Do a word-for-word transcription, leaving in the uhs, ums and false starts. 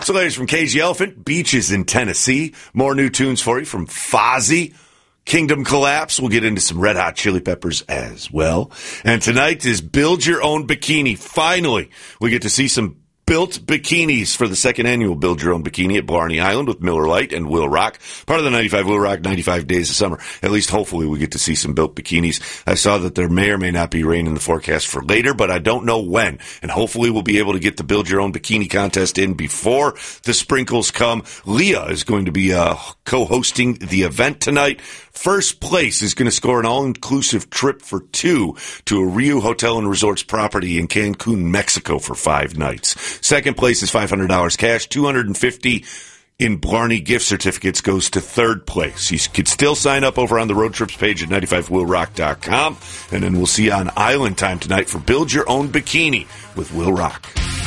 So, ladies, from Cage the Elephant, Beaches in Tennessee. More new tunes for you from Fozzy. Kingdom Collapse. We'll get into some Red Hot Chili Peppers as well. And tonight is Build Your Own Bikini. Finally, we get to see some built bikinis for the second annual Build Your Own Bikini at Blarney Island with Miller Lite and Will Rock. Part of the ninety-five Will Rock ninety-five Days of Summer. At least hopefully we get to see some built bikinis. I saw that there may or may not be rain in the forecast for later, but I don't know when. And hopefully we'll be able to get the Build Your Own Bikini contest in before the sprinkles come. Leah is going to be uh, co-hosting the event tonight. First place is going to score an all-inclusive trip for two to a Riu Hotel and Resorts property in Cancun, Mexico for five nights. Second place is five hundred dollars cash. two hundred fifty dollars in Blarney gift certificates goes to third place. You can still sign up over on the road trips page at ninety-five will rock dot com. And then we'll see you on Island Time tonight for Build Your Own Bikini with Will Rock.